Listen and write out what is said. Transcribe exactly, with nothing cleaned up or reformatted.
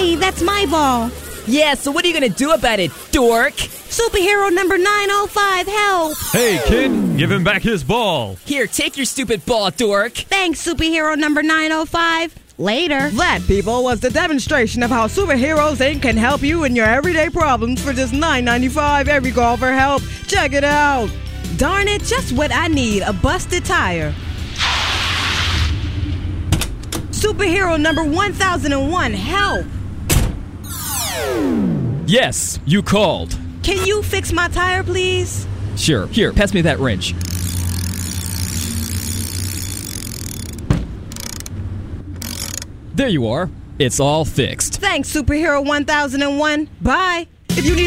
Hey, that's my ball. Yeah, so what are you gonna do about it, dork? Superhero number nine oh five, help! Hey, kid, give him back his ball. Here, take your stupid ball, dork. Thanks, superhero number nine oh five. Later. That, people, was the demonstration of how Superheroes Incorporated can help you in your everyday problems for just nine ninety-five every call for help. Check it out. Darn it, just what I need, a busted tire. Superhero number one thousand one, help! Yes, you called. Can you fix my tire, please? Sure, here, pass me that wrench. There you are. It's all fixed. Thanks, Superhero one thousand one. Bye. If you need